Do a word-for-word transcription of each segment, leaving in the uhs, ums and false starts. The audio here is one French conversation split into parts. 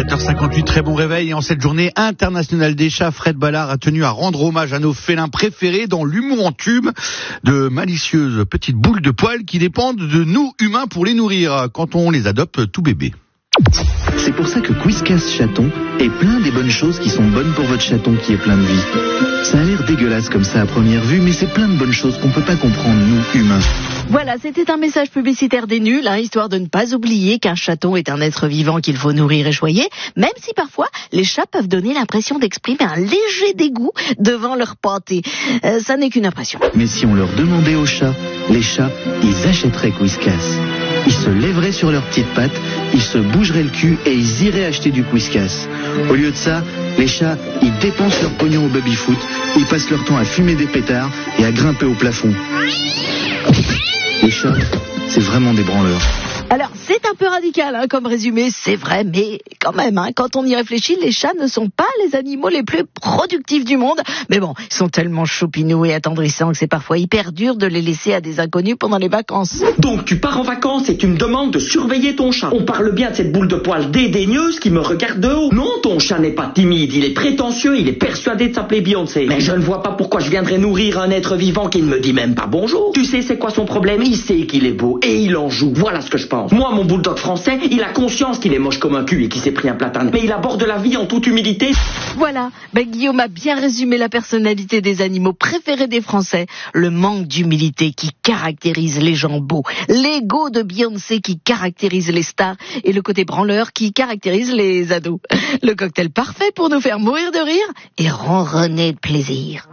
sept heures cinquante-huit, très bon réveil. Et en cette journée internationale des chats, Fred Ballard a tenu à rendre hommage à nos félins préférés dans l'humour en tube, de malicieuses petites boules de poils qui dépendent de nous humains pour les nourrir quand on les adopte tout bébé. C'est pour ça que Whiskas Chaton est plein des bonnes choses qui sont bonnes pour votre chaton qui est plein de vie. Ça a l'air dégueulasse comme ça à première vue, mais c'est plein de bonnes choses qu'on peut pas comprendre, nous, humains. Voilà, c'était un message publicitaire des nuls, hein, histoire de ne pas oublier qu'un chaton est un être vivant qu'il faut nourrir et choyer, même si parfois les chats peuvent donner l'impression d'exprimer un léger dégoût devant leur pâté. Euh, ça n'est qu'une impression. Mais si on leur demandait aux chats, les chats, ils achèteraient Whiskas. Ils se lèveraient sur leurs petites pattes, ils se bougeraient le cul et ils iraient acheter du Whiskas. Au lieu de ça, les chats, ils dépensent leur pognon au baby-foot, ils passent leur temps à fumer des pétards et à grimper au plafond. Les chats, c'est vraiment des branleurs. Alors, c'est un peu radical hein, comme résumé, c'est vrai, mais quand même, hein, quand on y réfléchit, les chats ne sont pas les animaux les plus productifs du monde. Mais bon, ils sont tellement choupinous et attendrissants que c'est parfois hyper dur de les laisser à des inconnus pendant les vacances. Donc tu pars en vacances et tu me demandes de surveiller ton chat. On parle bien de cette boule de poils dédaigneuse qui me regarde de haut. Non, ton chat n'est pas timide, il est prétentieux, il est persuadé de s'appeler Beyoncé. Mais je ne vois pas pourquoi je viendrais nourrir un être vivant qui ne me dit même pas bonjour. Tu sais c'est quoi son problème? Il sait qu'il est beau et il en joue, voilà ce que je pense. Moi, mon bulldog français, il a conscience qu'il est moche comme un cul et qu'il s'est pris un platane. Mais il aborde la vie en toute humilité. Voilà, ben, Guillaume a bien résumé la personnalité des animaux préférés des Français. Le manque d'humilité qui caractérise les gens beaux. L'ego de Beyoncé qui caractérise les stars. Et le côté branleur qui caractérise les ados. Le cocktail parfait pour nous faire mourir de rire et ronronner de plaisir.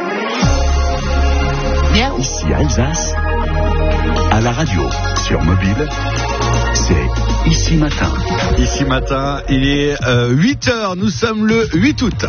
Bien. Ici Alsace, à la radio, sur mobile, c'est Ici Matin. Ici Matin, il est euh, huit heures, nous sommes le huit août.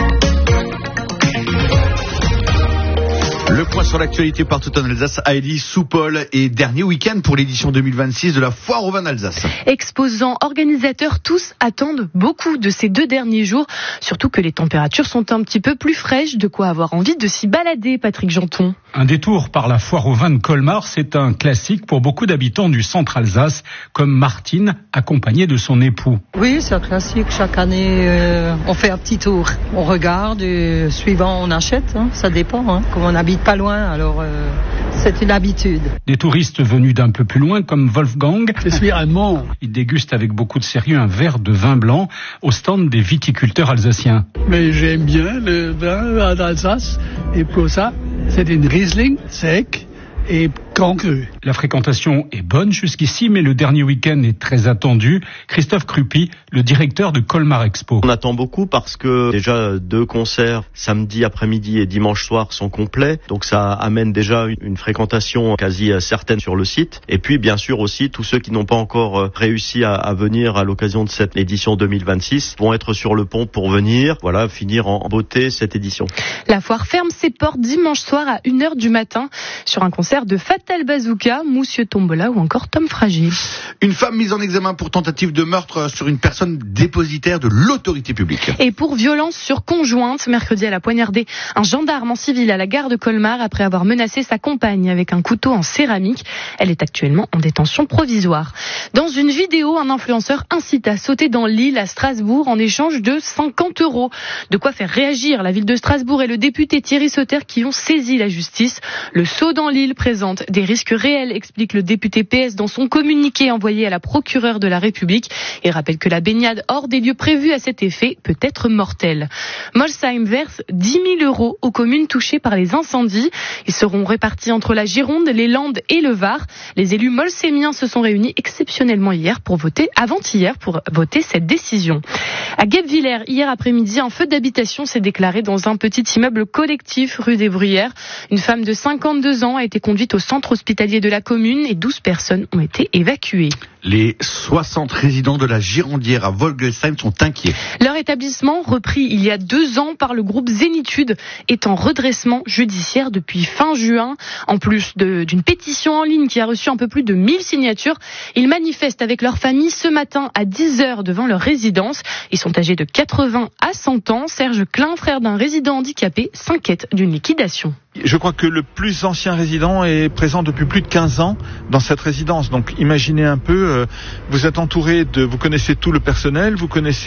Le point sur l'actualité partout en Alsace, Heidi Soupol et dernier week-end pour l'édition deux mille vingt-six de la Foire au vin d'Alsace. Exposants, organisateurs, tous attendent beaucoup de ces deux derniers jours, surtout que les températures sont un petit peu plus fraîches, de quoi avoir envie de s'y balader, Patrick Janton. Un détour par la Foire au vin de Colmar, c'est un classique pour beaucoup d'habitants du centre Alsace, comme Martine, accompagnée de son époux. Oui, c'est un classique. Chaque année, euh, on fait un petit tour. On regarde et suivant, on achète. Hein. Ça dépend. Hein. Comme on habite pas loin, alors euh, c'est une habitude. Des touristes venus d'un peu plus loin, comme Wolfgang. Je suis allemand. Il déguste avec beaucoup de sérieux un verre de vin blanc au stand des viticulteurs alsaciens. Mais j'aime bien le vin d'Alsace et pour ça, c'est une Riesling sec et grand cru. La fréquentation est bonne jusqu'ici, mais le dernier week-end est très attendu. Christophe Crupi, le directeur de Colmar Expo. On attend beaucoup parce que déjà deux concerts samedi après-midi et dimanche soir sont complets, donc ça amène déjà une fréquentation quasi certaine sur le site. Et puis bien sûr aussi tous ceux qui n'ont pas encore réussi à, à venir à l'occasion de cette édition deux mille vingt-six vont être sur le pont pour venir, voilà, finir en beauté cette édition. La foire ferme ses portes dimanche soir à une heure du matin sur un concert de Fatal Bazooka, Moussieu Tombola ou encore Tom Fragile. Une femme mise en examen pour tentative de meurtre sur une personne dépositaire de l'autorité publique. Et pour violence sur conjointe, mercredi elle a poignardé un gendarme en civil à la gare de Colmar après avoir menacé sa compagne avec un couteau en céramique. Elle est actuellement en détention provisoire. Dans une vidéo, un influenceur incite à sauter dans l'île à Strasbourg en échange de cinquante euros. De quoi faire réagir la ville de Strasbourg et le député Thierry Sauter qui ont saisi la justice. Le saut dans l'île présente des risques réels, explique le député P S dans son communiqué envoyé à la procureure de la République et rappelle que la baignade hors des lieux prévus à cet effet peut être mortelle. Molsheim verse dix mille euros aux communes touchées par les incendies. Ils seront répartis entre la Gironde, les Landes et le Var. Les élus molshémiens se sont réunis exceptionnellement hier pour voter, avant-hier pour voter cette décision. À Guebwiller, hier après-midi, un feu d'habitation s'est déclaré dans un petit immeuble collectif rue des Bruyères. Une femme de cinquante-deux ans a été conduite au centre hospitalier de la commune et douze personnes ont été évacuées. Les soixante résidents de la Girondière à Volgesheim sont inquiets. Leur établissement, repris il y a deux ans par le groupe Zénitude, est en redressement judiciaire depuis fin juin. En plus de, d'une pétition en ligne qui a reçu un peu plus de mille signatures, ils manifestent avec leur famille ce matin à dix heures devant leur résidence. Ils sont âgés de quatre-vingts à cent ans. Serge Klein, frère d'un résident handicapé, s'inquiète d'une liquidation. Je crois que le plus ancien résident est présent depuis plus de quinze ans dans cette résidence. Donc imaginez un peu, euh, vous êtes entouré de, vous connaissez tout le personnel, vous connaissez